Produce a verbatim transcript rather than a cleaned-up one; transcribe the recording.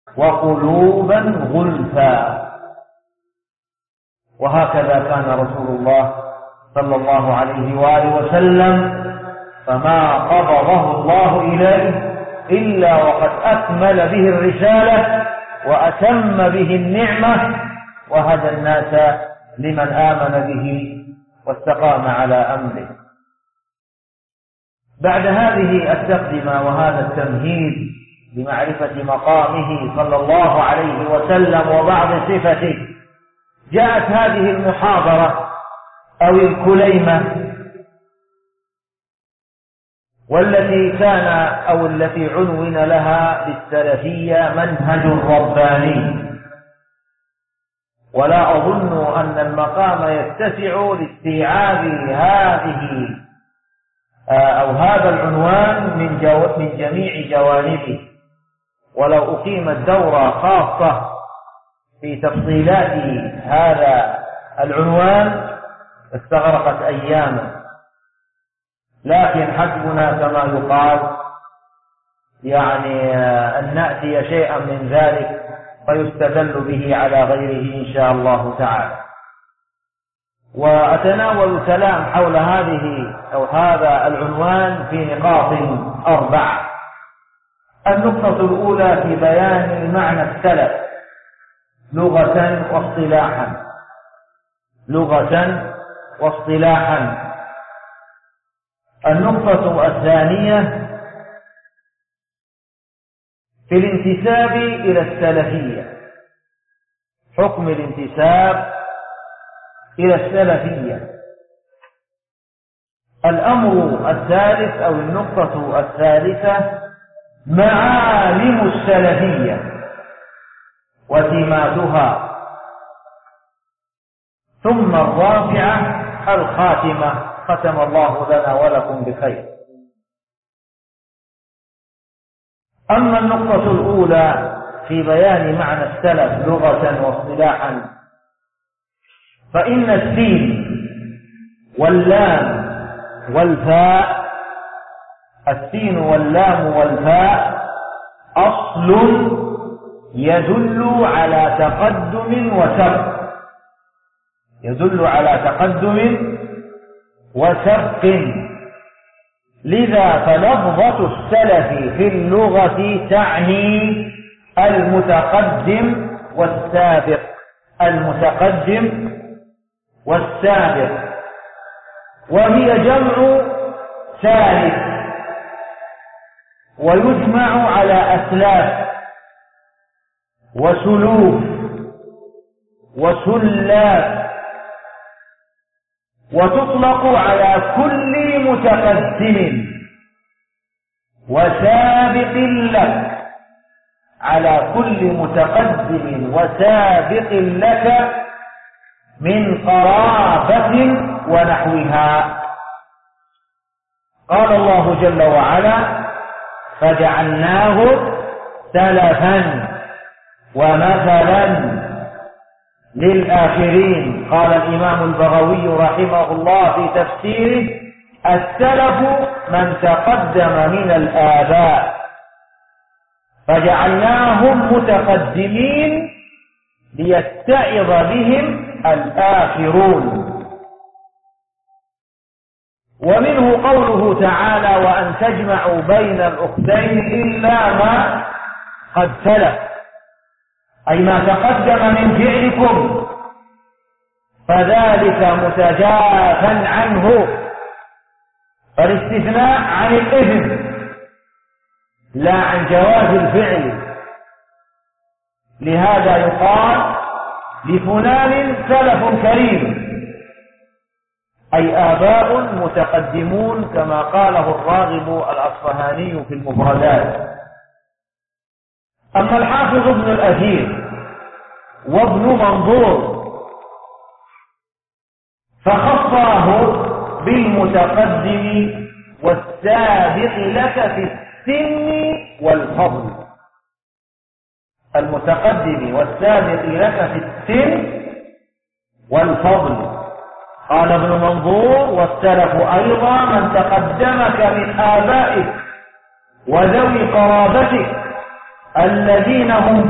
وقلوبا غلفا. وهكذا كان رسول الله صلى الله عليه وآله وسلم، فما قبضه الله إليه إلا وقد أكمل به الرسالة وأتم به النعمة وهدى الناس لمن آمن به واستقام على أمره. بعد هذه التقدمة وهذا التمهيد بمعرفة مقامه صلى الله عليه وسلم وبعض صفته، جاءت هذه المحاضرة أو الكليمة والتي كان أو التي عنون لها بالسلفية منهج رباني. ولا أظن أن المقام يتسع لاستيعاب هذه أو هذا العنوان من, جو من جميع جوانبه، ولو أقيمت دورة خاصة في تفصيلات هذا العنوان استغرقت أياما، لكن حسبنا كما يقال يعني أن نأتي شيئا من ذلك فيستدل به على غيره إن شاء الله تعالى. وأتناول الكلام حول هذه أو هذا العنوان في نقاط أربعة. النقطة الأولى في بيان معنى السلف لغة واصطلاحا لغة واصطلاحا. النقطة الثانية في الانتساب إلى السلفية، حكم الانتساب إلى السلفية. الأمر الثالث أو النقطة الثالثة معالم السلفية وسماتها. ثم الرابعة الخاتمة، ختم الله لنا ولكم بخير. أما النقطة الأولى في بيان معنى السلف لغة واصطلاحا، فإن السين واللام والفاء السين واللام والفاء أصل يدل على تقدم وسبق يدل على تقدم وسبق. لذا فلفظة السلف في اللغة تعني المتقدم والسابق المتقدم والسابق وهي جمع ثالث، ويجمع على أسلاف وسلوف وسلاف، وتطلق على كل متقدم وسابق لك على كل متقدم وسابق لك من قرابة ونحوها. قال الله جل وعلا: فجعلناه سلفا ومثلا للآخرين. قال الإمام البغوي رحمه الله في تفسيره: السلف من تقدم من الآباء فجعلناهم متقدمين ليتعظ بهم الآخرون. ومنه قوله تعالى: وأن تجمعوا بين الأختين إلا ما قد سلف، أي ما تقدم من فعلكم فذلك متجافا عنه. فالاستثناء عن الإثم لا عن جواز الفعل. لهذا يقال لفلان سلف كريم، أي آباء متقدمون، كما قاله الراغب الأصفهاني في المفردات. أما الحافظ ابن الأثير وابن منظور فخصاه بالمتقدم والسابق لك في السن والفضل. المتقدم والسابق لك في السن والفضل. قال ابن منظور: والسلف أيضا من تقدمك من آبائك وذوي قرابتك الذين هم